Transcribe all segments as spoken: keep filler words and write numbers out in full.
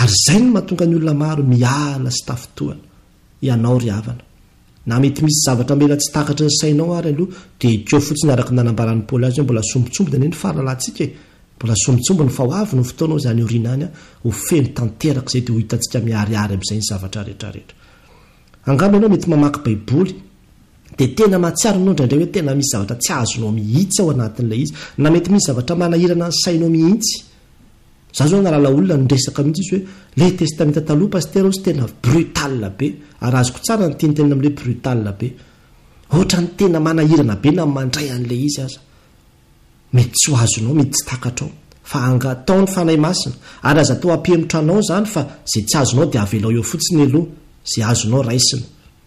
ary zay no mahatonga ny olona maro miala sy tafotoana ianao ry havana na mety misy zavatra mela tsy takatra ny sainao ary aloha dia keo fotsiny araka nanambaran'ny Paoly azy hoe mbola sombitsombo dia ny fahalalantsika mbola sombitsombo ny fahoavy no fotoanao izany orinany ho feno tanteraka izay dia ho hitantsika miariary amin'izay ny zavatra rehetrarehetra. Angamba ianao mety mamaky baiboly dia tena mahatsiaro anao indraindray hoe tena misy zavatra tsy azonao mihitsy ao anatin'ilay izy na mety misy zavatra manahirana ny sainao mihitsy. Za zao nalala olona nyresaka mihitsy izy hoe le testamenta taloha pastera sy tena brutal be ary azoko tsara ny tiany tena amin'ilay brutal be ohatra ny tena manahirana be na mandray an'ilay izy aza mety tsy ho azonao mety tsy takatrao fa angatao ny fanahy masina ary aza tao ampihemotra anao zany fa zay tsy azonao dia avelao eo fotsiny aloha zay azonao raisina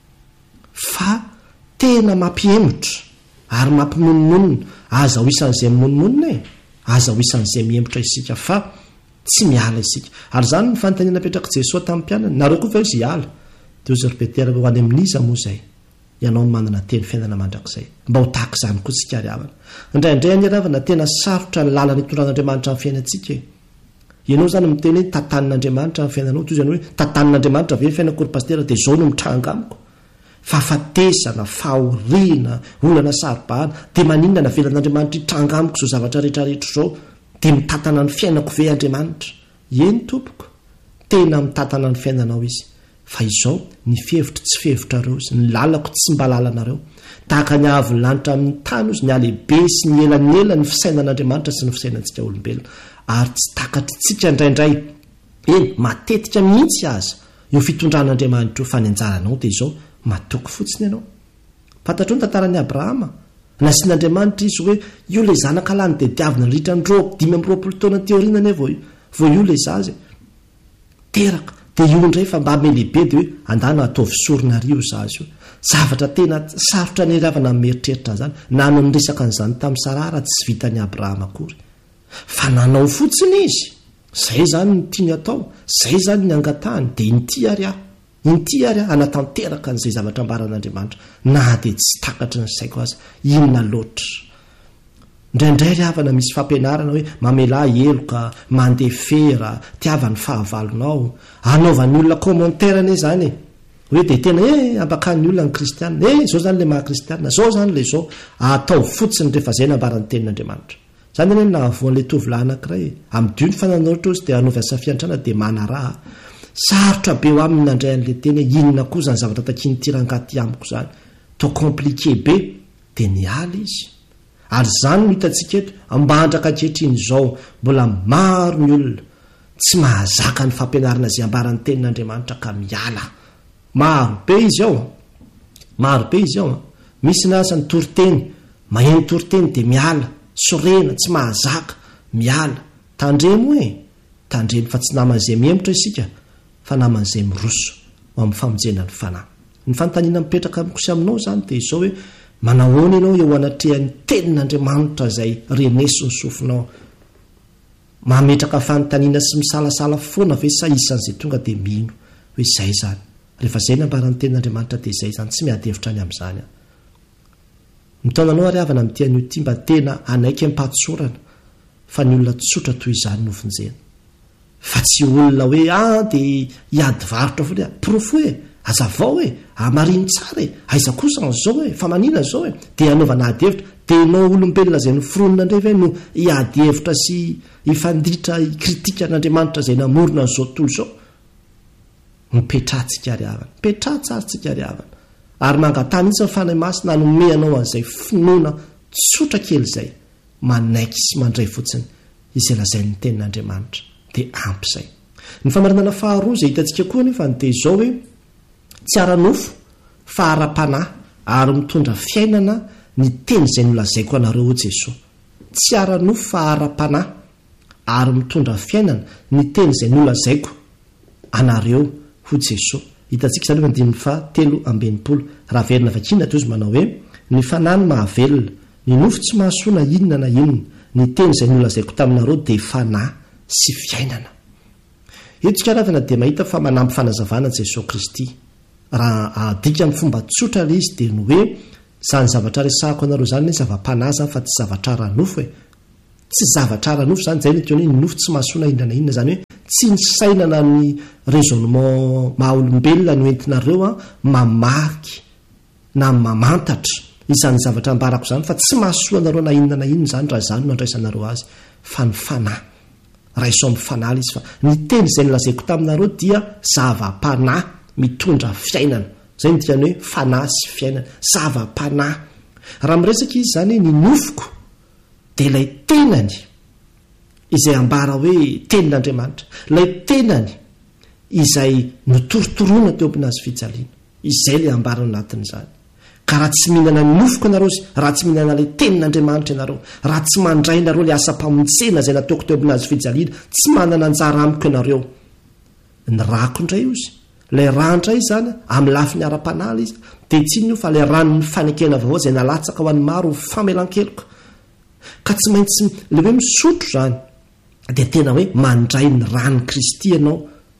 fa tena mampihemotra ary mampimononmonina aza ho isan'izay mimononmonina e aza ho isan'izay mihemotra isika fa tsy miala isika ary zany ny fanontaniana petraka Jesosy tamin'ny mpianany nareo koa fa izy hiala dia ozy repetera ho any amin'iza moa zay ianao no manana teny fiainana mandrakizay mba ho tahaka izany koa tsika ry havana indraindray ny ravana tena sarotra ny lalana itondran'Andriamanitra amin'ny fiainantsika ianao zany miteny hoe tantanin'Andriamanitra amin'ny fiainanao toy izany hoe tantanin'Andriamanitra ve fiainako ry pastera dia zao no mitranga amiko fa fatesana fahoriana olana saribahana dia maninona na velan'Andriamanitra hitranga amiko zao zavatra rehetrarehetra zao dia mitantana ny fiainako ve Andriamanitra eny tompoko tena mitantana ny fiainanao izy fa izao ny fihevitra tsy fihevitrareo izy ny lalako tsy mba lalanareo tahaka ny ahavy lanitra amin'ny tany izy ny alehibe sy ny elanela ny fisainan'Andriamanitra sy ny fisainantsika olombelona ary tsy takatritsika indraindray eny matetika mihitsy aza io fitondran'Andriamanitra io fa ny anjaranao dia izao matoko fotsiny ianao fantatro ny tantaran'ny Abrahama nasian'Andriamanitra izy hoe io le zanaka lany dia diavina nyritra ny ro dimy amby roapolo taona teorinany vao vao io le zazy teraka dia io indray fa mba melehibe dia hoe andana ataovy sorina rio zazy io zavatra tena sarotra ny ravana mieritreritra zany nano ny resaka n'izany tamin'ny Sarara tsy vitan'ny Abrahama akory fa nanao fotsiny izy zay zany ny tiany atao zay zany ny angatahany dia inty ary aho inty ary aho anatanteraka n'izay zavatra ambaran'Andriamanitra na dia tsy takatra ny saiko aza inona loatra indraindray ry havana misy fampianarana hoe mamela eloka mandeha fera tiavany fahavalonao anaovan'ny olona commentaire ane zany hoe dia tena e abakan'ny olona ny kristianina e zao zany le maha kristianina zao zany le zao atao fotsiny rehefa zay nambaran'ny tenin'Andriamanitra zany ane nahavoan'ilay tovolahy anankiray amin'ny dio ny fananaotra ozy dia anovy asafiantrana dia mana raha sarotra be ho aminy nandray an'ilay teny inona koa zany zavatra takiny tirangaty amiko zany to compliqué be dia niala izy ary zany no hitantsika eto ambandraka ankehitriny izao mbola maro ny olona tsy mahazaka ny fampianarana izay ambaran'ny tenin'Andriamanitra ka miala maro be izy ao maro be izy ao misy nasa ny toriteny maheno toriteny dia miala sorena tsy mahazaka miala tandremo e tandremo fa tsy naman'izay mihemotra isika fa naman'izay miroso ho amin'ny famonjena ny fanahy ny fanontaniana mipetraka amikosi aminao zany dia izao hoe manahoana ianao eo anatrehan'ny tenin'Andriamanitra izay reneso ny sofinao mametraka fanontaniana sy misalasala foana ve sa isan'izay tonga dia mino hoe izay zany rehefa zay nambaran'ny tenin'Andriamanitra dia izay zany tsy miadevitra any amin'izany a mitaonanao ary havana amin'ity ity mba tena anaiky ampatsorana fa ny olona tsotra toy izany nofinjena fa tsy olona hoe ah dia hiady varotra foany a profo e azavao e amariny tsara e aiza kosa n'izao e fa manina zao e dia anaovana ady hevitra dia nao olombelona izay noforonina indray ve no hiady hevitra sy hifandritra kritika n'Andriamanitra izay namorona n'izao tontolo izao mipetrahantsika ry havana mipetraha tsarytsika ry havana ary mangatany mihitsy ny fanahy masina hanome anao an'izay finoana tsotra kely izay manaiky sy mandray fotsiny izay lazain'ny tenin'Andriamanitra dia ampy izay ny famarinana faharoa izay hitantsika koa nefa ny dia izao hoe tsy ara-nofo fa ara-panahy ary mitondra fiainana ny teny izay nolazaiko anareo o Jesosy tsy ara-nofo fa ara-panahy ary mitondra fiainana ny teny izay nolazaiko anareo ho Jesosy hitantsika izany hoe andininy fa telo ambinipolo raha verina vakina toy izy manao hoe ny fanahy ny mahavelona ny nofo tsy mahasoana inona na inona ny teny izay nolazaiko taminareo dia fanahy sy fiainana etsika ravana dia mahita fa manampy fanazavana Jesosy Kristy raha adika amin'ny fomba tsotra le izy dia no hoe zany zavatra resahako anareo zany hoe zava-panahy zany fa tsy zavatra ara-nofo e tsy zavatra ara-nofo zany zay ny teny hoe ny nofo tsy mahasoana inona na inona zany hoe tsy ny sainana ny raisonnement mahaolombelona no entinareo a mamaky na mamantatra isan'ny zavatra ambarako zany fa tsy mahasoanareo na inona na inona zany raha zany no andraisanareo azy fa ny fanahy raiso amin'ny fanahy izy fa ny teny izay nolazaiko taminareo dia zava-panahy mitondra fiainana zay ny diany hoe fanahy sy fiainana zava-panahy raha miresaka izy zany ny nofoko dia ilay tenany izay ambara hoe tenin'Andriamanitra ilay tenany izay notorotoroana teo aminazy fijaliana izay ilay ambara ao anatin'izany ka raha tsy mihinana ny nofoko ianareo raha tsy mihinana ilay tenin'Andriamanitra ianareo raha tsy mandray ianareo ilay asa-pamontsena izay nataoko teo aminazy fijaliana tsy manana anjara amiko ianareo ny rako indray io izy ilay raha indray zany amin'ny lafiny ara-panaly izy dia tsiny io fa ilay ranony fanekena vaovao izay nalatsaka ho an'ny maro famelan-keloka ka tsy maintsy le hoe misotro zany dia tena hoe mandray ny rany Kristy ianao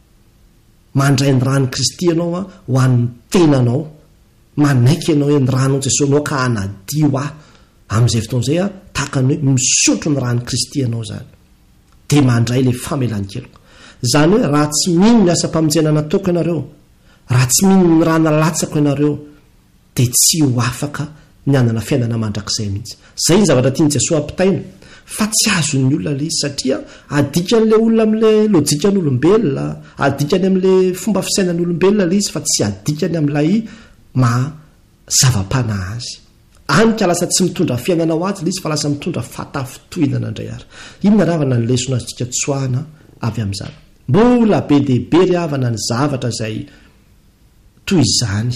mandray ny rany Kristy ianao a ho an'ny tenanao manaiky ianao hoe ny ranon'i Jesosy anao ka anadio aho amin'izay fotoan'izay a tahakany hoe misotro ny rany Kristy ianao zany dia mandray ilay famelan-keloka zany hoe raha tsy mino ny asa-pamonjena nataoko ianareo raha tsy mino ny raha nalatsako ianareo dia tsy ho afaka ny anana fiainana mandrakizay mihitsy zay ny zavatra tiany Jesosy ampitaina fa tsy azon'ny olona le izy satria adikan'ilay olona amin'ilay lojikan'olombelona adikany amin'ilay fomba fisainan'olombelona le izy fa tsy adikany amin'ilay ma zava-panahy azy anika lasa tsy mitondra fiainana ho azy le izy fa lasa mitondra fatafitohinana indray ary inona ravana ny lesona azitsika tsoahana avy amin'izany mbola be dehibe ry havana ny zavatra izay toy izany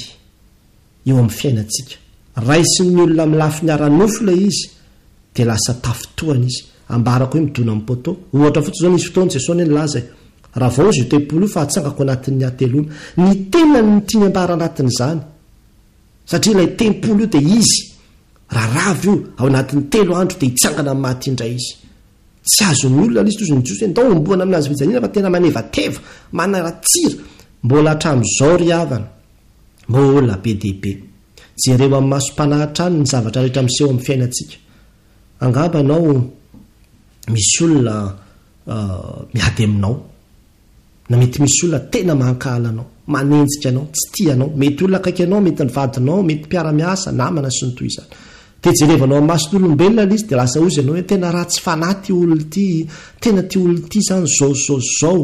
eo amin'ny fiainantsika raisiny ny olona milafi ny ara-nofo ilay izy dia lasa tafitohana izy ambarako hoe midona amin'ny poto ohatra fotsy zao nisy fotoana Jesosy ny laza raha vao izy tempolo io fa hatsangako anatin'ny atelona ny tenany ny tiany ambara anatin'izany satria ilay tempolo io dia izy raha ravy io ao anatin'ny telo andro dia hitsangana amin'ny maty indray izy tsy azon'ny olona lisy tozy ny Jiosy ndao omboana aminazy fijaliana fa tena manevateva manaratsira mbola hatramin'izao ry havana mbola be dehibe jereo amin'ny masom-panahitra any ny zavatra rehetra miseho amin'ny fiainantsika angamba anao misy olona miady aminao na mety misy olona tena mankala anao manenjika anao tsy tianao mety olona akaiky anao mety ny vadinao mety mpiara-miasa namana sy ny toy izany dia jerevanao amin'ny mason'olombelona le izy dia lasa ozy ianao hoe tena raha tsy fanahy ty olona ity tena ty olona ity zany zao zao zao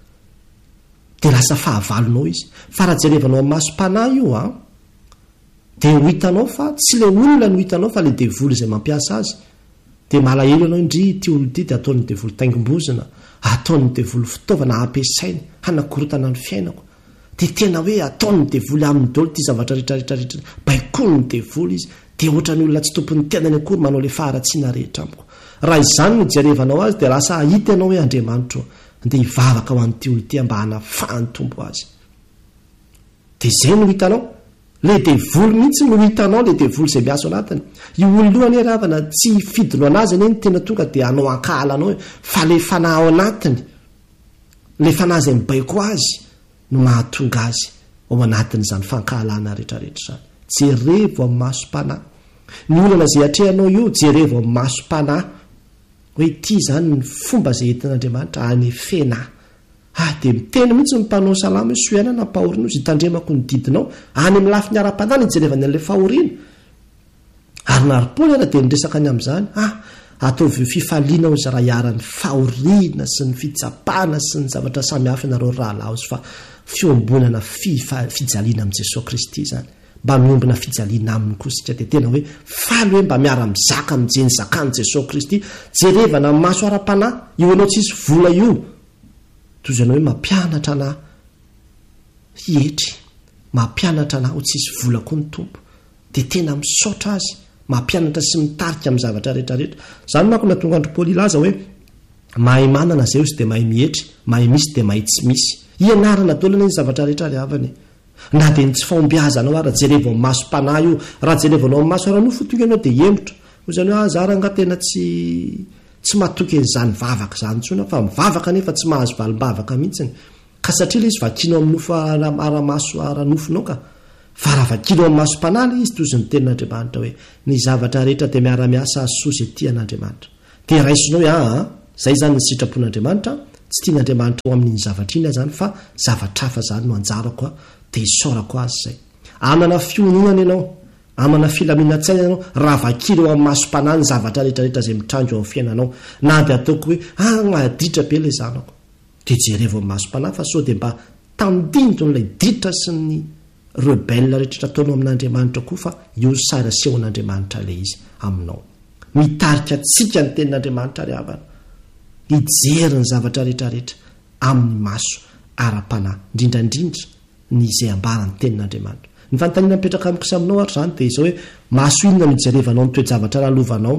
dia lasa fahavalonao izy fa raha jerevanao amin'ny masom-panahy io a dia ho hitanao fa tsy le olona no hitanao fa le devoly izay mampiasa azy dia malahelo ianao indry ty olona ity dia ataon'ny devoly taingim-bozina ataon'ny devoly fitaovana ampiasainy hanakorotana ny fiainako dia tena hoe ataon'ny devoly amin'ny dolo ty zavatra rehetrarehetrarehetra baikony ny devoly izy dia ohatra ny olona tsy tompony tenany akory manao le faharatsiana rehetra amiko raha izany no jerevanao azy dia lasa ahita ianao hoe Andriamanitra dia hivavaka ho an'ity olona ity mba hanafahany tombo azy dia izay no hitanao le devoly mihitsy no hitanao le devoly izay miaso anatiny io ololohany e ravana tsy fidino anazy anie ny tena tonga dia anao ankala anao fa le fanahy ao anatiny le fanahy izay mibaiko azy no mahatonga azy ao anatin'izany fankahalana rehetrarehetra zany jerevo amin'ny masom-panahy ny olana izay atrehanao io jerevo amin'ny masom-panahy hoe ity zany ny fomba izay entin'Andriamanitra anefenahy ah dia miteny mihitsy ny mpanao salama hoe soiana na mpahoriana izy hitandremako ny didinao any amin'ny lafiny ara-panahy jerevany an'ilay fahoriana ary nary-poly ara dia niresaka any amin'izany ah ataovy fifaliana ho izy raha hiara-ny fahoriana sy ny fitsapana sy ny zavatra samihafa ianareo rahalaozy fa fiombonana fijaliana amin'i Jesosy Kristy zany mba miombona fijaliana aminy koa sika dia tena hoe faly hoe mba miara-mizaka amin'izay ny zakan'i Jesosy Kristy jerevana amin'ny maso ara-panahy io anao tsisy vola io toy izanao hoe mampianatra anahy hietry mampianatra anahy ho tsisy vola koa ny tompo dia tena misaotra azy mampianatra sy mitarika amin'ny zavatra rehetrarehetra zany manko na tonga andro Paoly ilaza hoe mahay manana zay izy dia mahay mihetry mahay misy dia mahay tsy misy ianarana dolana ny zavatra rehetra ry havany na dia ny tsy fahombiazanao ary jereva amin'ny masom-panahy io raha jerevanao amin'ny maso ara-nofo tonga ianao dia hemotra hoy izany hoe aza ranga tena tsy tsy mahatoky an'izany vavaka zany tsona fa mivavaka nefa tsy mahazo valim-bavaka mihitsiny ka satria le izy vakinao amin'ny nofo ara-maso ara-nofonao ka fa raha vakinao amin'ny masom-panahy le izy toy izy ny tenin'Andriamanitra hoe ny zavatra rehetra dia miara-miasa asoa izay tia an'Andriamanitra dia raisinao hoe aa zay zany ny sitrapon'Andriamanitra tsy tian'andriamanitra ao amin'iny zavatra iny zany fa zavatra hafa zany no anjarako a dia isorako azy zay. Amana fiononana ianao, amana filaminatsaina ianao, raha vakiry eo amin'ny masom-panahy ny zavatra rehetrarehetra izay mitranjo eo amin'ny fiainanao, na dia ataoko hoe ah mahaditra be ilay zanako, dia jereva amin'ny masom-panahy fa sao dia mba tandinto n'ilay ditra sy ny rebelle rehetra ataonao amin'andriamanitra koa fa io sara seho an'andriamanitra ilay izy aminao. Mitarika tsika ny tenin'andriamanitra ry havana, hijery ny zavatra rehetrarehetra amin'ny maso ara-panahy, indrindrandrindra ny izay ambarany tenin'andriamanitra. Ny fanontaniana mipetraka amikisa aminao ary zany dia izao hoe maso inona no hijerevanao ny toe-javatra lalovanao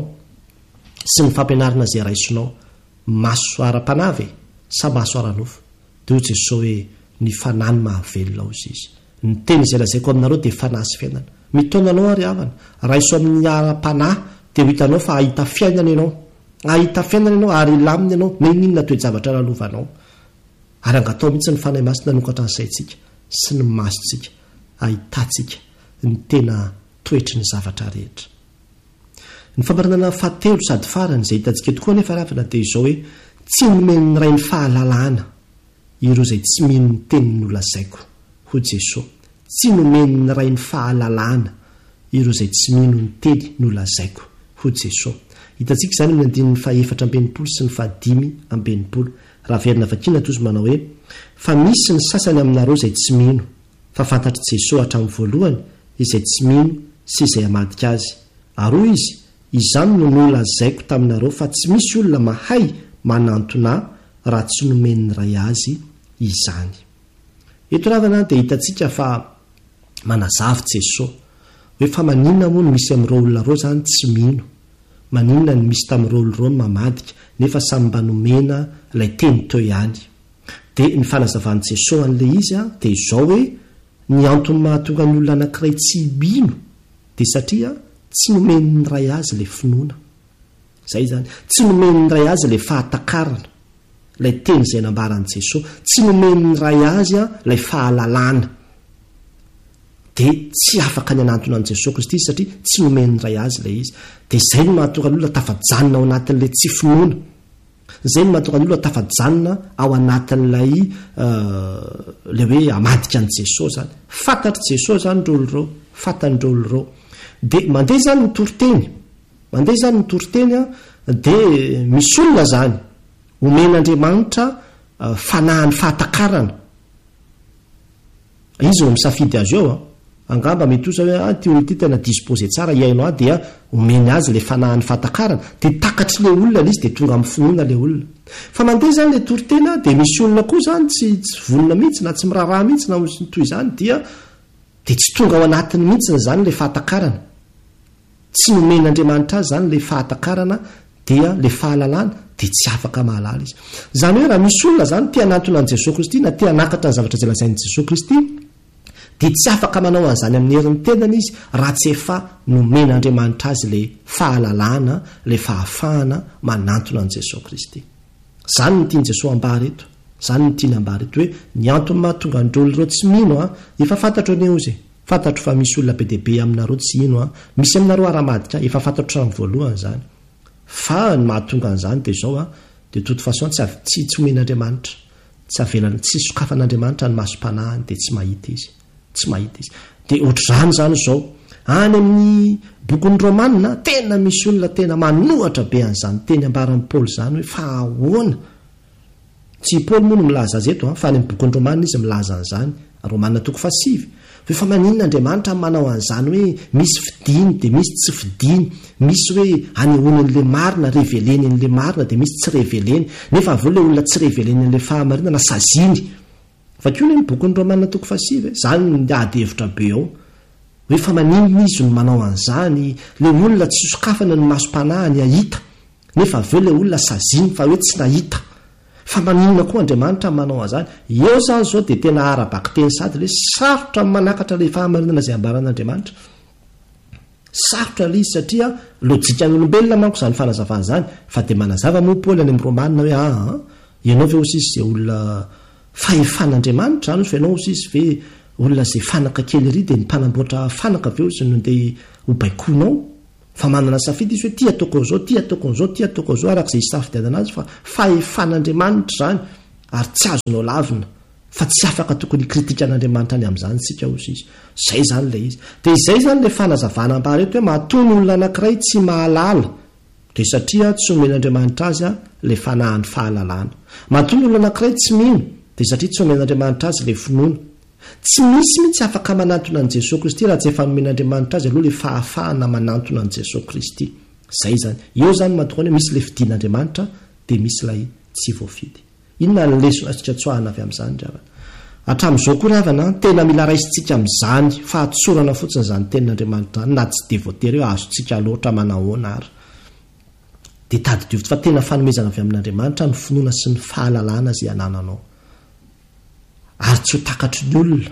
sy ny fampianarana izay raisonao, maso ara-panahy ve sa maso ara-nofo? Dia hoy Jesosy hoe ny fanahy ny mahavelona izy izy. Ny teny izay lazaiko aminareo dia fanahy sy fiainana. Mitaonanao ary havana, raiso amin'ny ara-panahy dia ho hitanao fa ahita fiainana ianao, ahita fiainana ianao ary ilamina ianao na inona toe-javatra lalovanao. Ary angatao mihitsy ny fanahy masina nanokatra ny saintsika sy ny masontsika ahitantsika ny tena toetry ny zavatra rehetra. Ny fambaranana fahatelo sady farany izay hitantsika tokoa nefa ravina dia izao hoe tsy nomeny ray ny fahalalahana ireo izay tsy mino ny teniny nolazaiko, hoy Jesosy. Tsy nomeny ny ray ny fahalalahana ireo izay tsy mino ny teny nolazaiko, hoy Jesosy. Hitantsika izany amin'ny andininy fahaefatra ambinipolo sy ny fahadimy ambinipolo. Raha verina vakina toy izy manao hoe fa misy ny sasany aminareo izay tsy mino, fa fantatry Jesosy hatramin'ny voalohany izay tsy mino sy izay hamadika azy. Ary izy, izany no nolazaiko taminareo fa tsy misy olona mahay manantona raha tsy nomeny ny ray azy izany. Eto ravana dia hitantsika fa manazavy Jesosy hoe fa maninona moa no misy amin'ireo olona reo zany tsy mino, maninona no misy tamin'ireo olona reo mamadika nefa samy mba nomena ilay teny teo ihany. Dia ny fanazavan'i Jesosy an'ilay izy a dia izao hoe ny antony mahatonga ny olona anankiray tsy hibino dia satria tsy nomeny ny ray azy ilay finoana. Zay zany, tsy nomeny ny ray azy ilay fahatakarana, ilay teny izay nambaran'i Jesosy, tsy nomeny ny ray azy a ilay fahalalana. Dia tsy afaka ny anantona an'i Jesosy Kristy satria tsy nomeny ny ray azy ilay izy. Dia izay no mahatonga ny olona tafajanona ao anatin'ilay tsy finoana. Izay no mahatonga ny olona tafajanona ao anatin'ilay le hoe hamadika an'i Jesosy zany. Fantatry Jesosy zany reo reo, fantanyireo reo. Dia mandeha zany ny toriteny, mandeha zany ny toriteny a, dia misy olona zany omen'Andriamanitra fanahany fahatakarana. Izy no misafidy azy eo a. Angamba mety osa hoe ah ty olona ity tena dispose tsara iainao a dia omeny azy ilay fanahany fahatakarana dia takatry ilay olona izy dia tonga amin'ny finoana ilay olona. Fa mandeha zany ilay toriteny a dia misy olona koa zany tsy tsy vonona mihitsy na tsy miraharaha mihitsy na toy izany dia dia tsy tonga ao anatiny mihitsy zany ilay fahatakarana. Tsy nomen'Andriamanitra azy zany ilay fahatakarana dia ilay fahalalana dia tsy afaka mahalala izy. Zany hoe raha misy olona zany tia hanantona an'i Jesosy Kristy na tia hanakatra ny zavatra izay lazain'i Jesosy Kristy dia tsy afaka manao an'izany amin'ny herin'ny tenany izy raha tsy efa nomen'Andriamanitra azy ilay fahalalana, ilay fahafahana manantona an'i Jesosy Kristy. Zany no tiany Jesosy ambara eto, zany no tiany ambara eto hoe ny antony mahatonga andreo ireo tsy mino a, efa fantatro anie ozy, fantatro fa misy olona be dia be aminareo tsy ino a, misy aminareo ara-madika, efa fantatro amin'ny voalohany zany. Fa ny mahatonga an'izany dia izao a, dia de toute façon tsy tsy tsy omen'Andriamanitra, tsy avelany, tsy sokafan'Andriamanitra ny masom-panahiny dia tsy mahita izy, tsy mahita izy. Dia ohatr'izany zany izao any amin'ny bokin'ny Romanina tena misy olona tena manohatra be an'izany teny ambaran'i Paoly zany hoe fa ahoana. Tsy Paoly moa no milaza azy eto fa any amin'ny bokin'ny Romanina izy milaza an'izany, Romanina toko fasivy. Fa maninona Andriamanitra manao an'izany hoe misy fidiny dia misy tsy fidiny, misy hoe anehoany an'ilay marina, reveleny an'ilay marina dia misy tsy reveleny, nefa avy eo ilay olona tsy reveleny an'ilay fahamarinana saziny. Fa koa ny bokin'ny Romanina toko fasivy, zany ny ady hevitra be ao hoe fa maninona izy no manao an'izany, ilay olona tsy sokafana ny masom-panahiny ahita, nefa avy eo ilay olona saziny fa hoe tsy nahita. Fa maninona koa Andriamanitra manao an'izany? Eo zany zao dia tena ara-baky teny sady ilay sarotra manakatra ilay fahamarinana izay ambaran'Andriamanitra. Sarotra ilay izy satria lojikan'ny olombelona manko izany fanazavana izany, fa dia manazava moa Paoly any amin'ny Romanina hoe ah ianao ve osy izy izay olona fahefan'Andriamanitra zany fa ianao osy izy ve olona izay fanaka kely ry dia ny mpanamboatra fanaka ve osy no ndeha ho baikoinao? Fa manana safidy izy hoe tia ataoko an'izao, tia ataoko an'izao, tia ataoko an'izao arak'izay hisafidianana azy fa fahefan'Andriamanitra zany ary tsy azonao lavina fa tsy afaka tokony kritika an'Andriamanitra any amin'izany sika ozy izy zay zany le izy dia izay zany le fanazavana am-bareto hoe mahatony olona anankiray tsy mahalala dia satria tsy omen'Andriamanitra azy a le fanahany fahalalana mahatony olona anankiray tsy mino dia satria tsy omen'Andriamanitra azy le finoana tsy misy mitsy afaka manantona an' Jesosy Kristy raha tsy efa nomen'Andriamanitra azy aloha le fahafahana manantona an' Jesosy Kristy zay zany eo zany mahatokany hoe misy le fidian'Andriamanitra dia misy ilay tsy voafidy inona ny lesona sika tsoahana avy amin'izany ravana hatramin'izao koa ravana tena mila raisitsika amin'izany fa hatsorana fotsiny izany tenin'Andriamanitra na tsy de voatery hoe azontsika loatra manahoana ary dia tady diovitra fa tena fanomezana avy amin'Andriamanitra ny finoana sy ny fahalalana izay anananao ary tsy ho takatry ny olona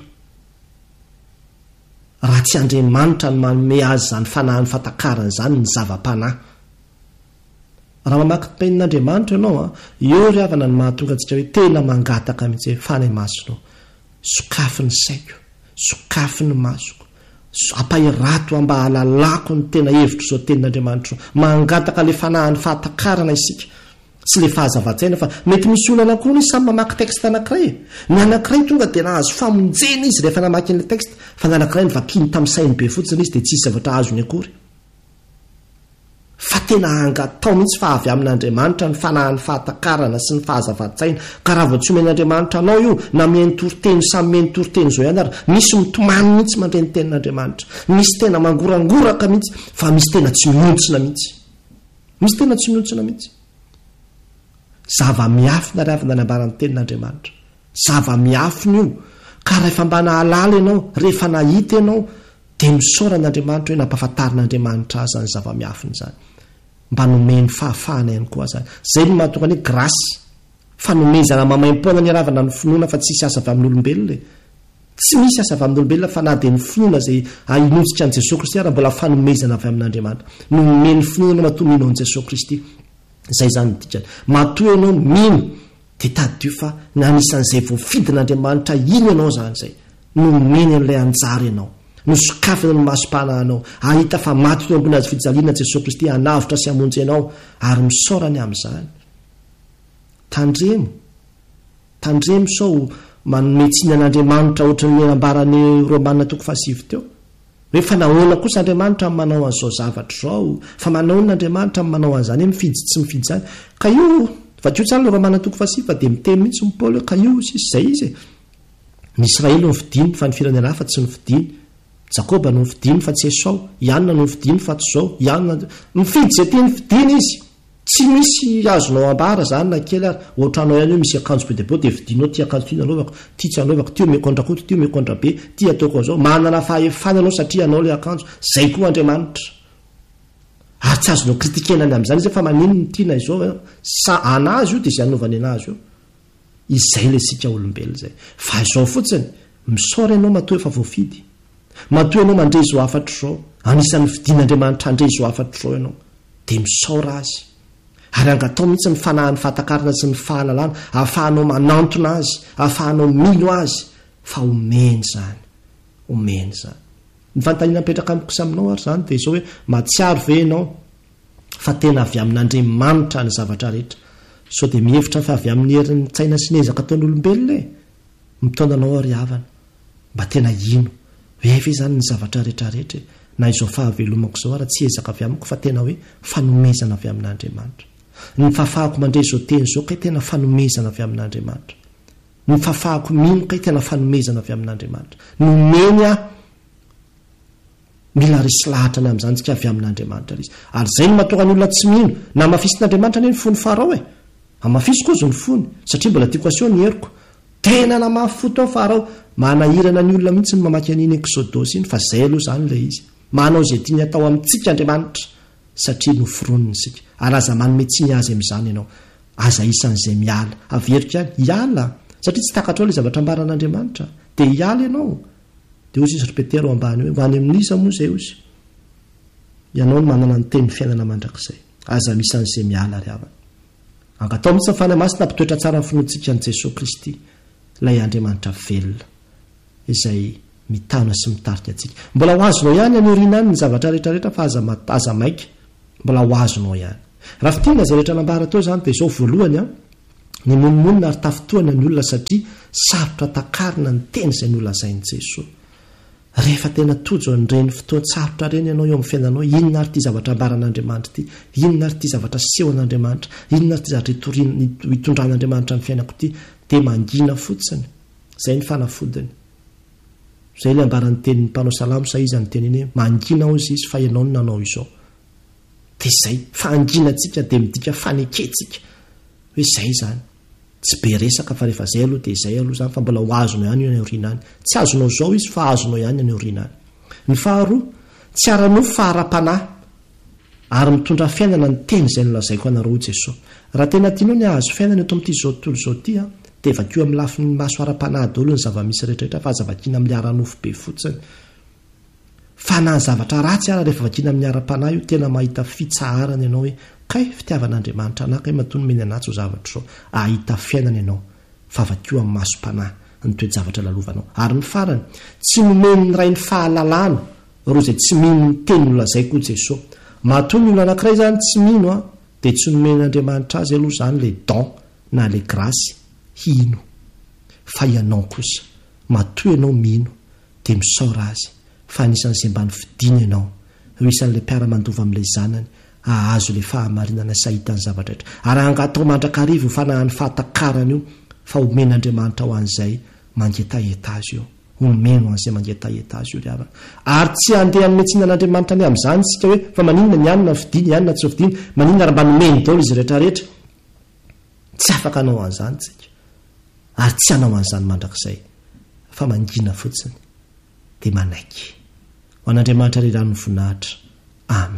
raha tsy Andriamanitra ny manome azy zany fanahany fatakarana zany ny zava-panahy raha mamaky tenin'Andriamanitra ianao a eo ry havana ny mahatonga antsika hoe tena mangataka mihitsy hoe fanay masonao sokafy ny saiko sokafy ny masoko ampahirato mba halalako ny tena hevitro zao tenin'Andriamanitra mangataka le fanahany fahatakarana isika sy le fahazava-tsaina fa mety misy olona anankiroa ny samy mamaky texte anankiray ny anankiray tonga dia nahazo famonjena izy rehefa namaky n'le texte fa ny anankiray ny vakiny tamin'ny sainy be fotsiny izy dia tsisy zavatra azony akory fa tena angatao mihitsy fa avy amin'Andriamanitra ny fanahany fahatakarana sy ny fahazava-tsaina ka raha vao tsy omen'Andriamanitra anao io na mientoroteny samy mientoroteny zao ihany ary misy mitomany mihitsy mandreny tenin'Andriamanitra misy tena mangorangoraka mihitsy fa misy tena tsy miontsina mihitsy misy tena tsy miontsina mihitsy zava-miafina ry avina ny ambaran'ny tenin'Andriamanitra zava-miafina io ka rehefa mba nahalala ianao rehefa nahita ianao dia misaoran'Andriamanitra hoe nampahafantarin'Andriamanitra azy zany zava-miafina zany mba nomeny fahafahana ihany koa zany zay no mahatokany hoe grasy fanomezana mamaim-poana ny ravana ny finoana fa tsisy asa avy amin'olombelona tsy misy asa avy amin'olombelona fa na dia ny finoana zay inotsika an' Jesosy Kristy ary mbola fanomezana avy amin'Andriamanitra nomeny finoana matomino an' Jesosy Kristy zay zany dikany matoa ianao mino dia tadio fa nanisan'izay voafidin'Andriamanitra iny ianao zany zay nomeny an'ilay anjara ianao nosokafina ny masom-panahanao ahita fa maty teo ambony azy fijaliana Jesosy Kristy hanavitra sy hamonjy ianao ary misaorany amin'izany tandremo tandremo sao manometsiny an'Andriamanitra ohatra ny ambarany Romanina toko fahasivy teo hoe fa nahoana kosa Andriamanitra amin'ny manao an'izao zavatra zao fa manaon'Andriamanitra amin'ny manao an'izany hoe mifidy tsy mifidy zany ka io fa tio tsara ny Romanina toko fahasivy fa dia miteny mihitsy ny Paoly ka io sisy zay izy ny Israely no fidiny fa ny firenena hafa tsy nifidiny Jakoba no fidiny fa tsy Esau Ianna no fidiny fa tsy zao Ianna mifidy zay tiany fidiny izy tsy misy azonao ambara zany na kely ary ohatranao ihany hoe misy akanjo be dia be dia fidinao ty akanjo ty nanaovako ty tsy anaovako ty mekontra koto ty mekontra be ty ataoko zao manana fahefana anao satria anao le akanjo zay koa Andriamanitra ary tsy azonao kritikenany amin'izany izy fa manino ny tiana izao sa anazy io dia izay anaovany anazy io izay le sika olombelona zay fa izao fotsiny misaora ianao matoa efa voafidy matoa ianao mandray zao afatra zao anisan'ny fidin'Andriamanitra handray zao afatra zao ianao dia misaora azy ary angatao mihitsy ny fanahany fahatakarana sy ny fahalalana ahafahanao manantona azy ahafahanao mino azy fa omeny zany omeny zany ny fanontaniana mipetraka amin'ny kosa aminao ary zany dia izao hoe matsiaro ve ianao fa tena avy amin'Andriamanitra ny zavatra rehetra sao dia mihevitra fa avy amin'ny herin'ny tsaina sy ny ezaka ataon'olombelona e mitondranao ary havana mba tena ino hoe ve zany ny zavatra rehetrarehetra na izao fahavelomako zao ary tsy ezaka avy amiko fa tena hoe fanomezana avy amin'Andriamanitra ny fahafahako mandray zao teny zao kay tena fanomezana avy amin'Andriamanitra ny fahafahako mino kay tena fanomezana avy amin'Andriamanitra nomeny a mila resy lahatra ny amin'izany tsika avy amin'Andriamanitra izy ary zay no mahatonga ny olona tsy mino na mafisin'Andriamanitra ne ny fony farao e amafisy koa zo ny fony satria mbola tiako aseho ny heriko tena na mahafoto ao farao manahirana ny olona mihitsy ny mamaky an'iny Exodosy iny fa zay aloha zany le izy manao zay tiany atao amintsika Andriamanitra satria noforoniny sika ary aza manome tsy ny azy amin'izany ianao aza isan'izay miala averika any hiala satria tsy takatra ao le zavatra ambaran'Andriamanitra dia hiala ianao dia ozy izy repetera ao ambany hoe ho any amin'isa moa zay ozy ianao no manana ny teny fiainana mandrakizay aza misan'izay miala ry havana angatao mihitsy ny fanahy masina mpitoetra tsara ny finoantsika an' Jesosy Kristy ilay Andriamanitra velona izay mitana sy mitarika atsika mbola ho azonao ihany anyorina any ny zavatra rehetrarehetra fa aza aza maika mbola ho azonao ihany raha fitina zay rehetra nambara teo zany dia izao voalohany a ny monomonina ary tafotoana ny olona satria sarotra takarina ny teny izay ny olona zain'i Jesosy. Rehefa tena tojo nireny fotoan-tsarotra reny ianao eo amin'ny fiainanao, inona ary ty zavatra ambaran'Andriamanitra ty, inona ary ty zavatra seho an'Andriamanitra, inona ary ty zavatra hitondran'Andriamanitra ny fiainako ty, dia mangina fotsiny. Zay ny fanafodiny. Zay ilay ambaran'ny tenin'ny mpanao salamo sa iza ny teniny hoe mangina ozy izy fa ianao no nanao izao. Dia zay fanginantsika dia midika faneketsika. Hoe zay zany. Tsy be resaka fa rehefa zay aloha dia zay aloha zany fa mbola ho azonao ihany io any aoriana any. Tsy azonao zao izy fa azonao ihany any aoriana any. Ny faharoa, tsy ara-nofo fa ara-panahy ary mitondra fiainana ny teny izay nolazaiko anareo Jesosy. Raha tena tianao ny ahazo fiainana eto amin'ity zao tontolo izao ity a, dia vakio amin'ny lafin'ny maso ara-panahy daholo ny zava-misy rehetrarehetra fa aza vakina amin'ny ara-nofo be fotsiny. Fa na ny zavatra ratsy ara rehefa vakina amin'ny ara-panahy io tena mahita fitsaharana ianao hoe kay fitiavan'Andriamanitra anaka matony meny anatsy ho zavatra zao, ahita fiainana ianao fa vakio amin'ny maso-panahy ny toe-javatra lalovanao. Ary ny farany, tsy nomeny ny ray ny fahalalana ro izay tsy mino ny teny nolazaiko Jesosy. Matoa ny olona anankiray zany tsy mino a, dia tsy nomen'Andriamanitra azy aloha zany le don na le grasy hino. Fa ianao kosa matoa ianao mino dia misaora azy fa anisan'izay mba nifidiana ianao ho isan'ilay mpiara-mandova amin'ilay zanany ahazo le fahamarinana sy ahitany zavatra rehetra. Ary angatao mandrakarivo ho fanahan'ny fahatakarana io fa omen'Andriamanitra ho an'izay mangetaheta azy io. Omeno an'izay mangetaheta azy io ry havana. Ary tsy handeha hanome an'Andriamanitra ny amin'izany sika hoe fa maninona ny anina fidiny, anina tsy fidiny, maninona raha mba nomeny daholo izy rehetra rehetra. Tsy afaka hanao an'izany tsika. Ary tsy hanao an'izany mandrakizay. Fa mangina fotsiny dia manaiky. Ho an'Andriamanitra ry rano ny voninahitra. Amen.